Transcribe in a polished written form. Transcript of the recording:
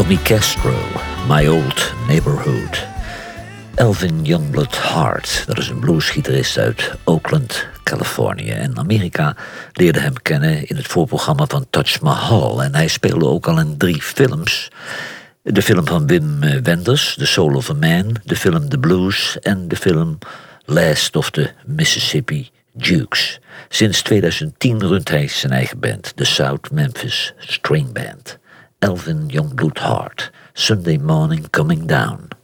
Jimmy Castro, My Old Neighborhood. Elvin Youngblood Hart, dat is een bluesgitarist uit Oakland, Californië. En Amerika leerde hem kennen in het voorprogramma van Taj Mahal. En hij speelde ook al in 3 films. De film van Wim Wenders, The Soul of a Man, de film The Blues en de film Last of the Mississippi Dukes. Sinds 2010 runt hij zijn eigen band, de South Memphis String Band. Elvin Youngblood Hart, Sunday Morning Coming Down.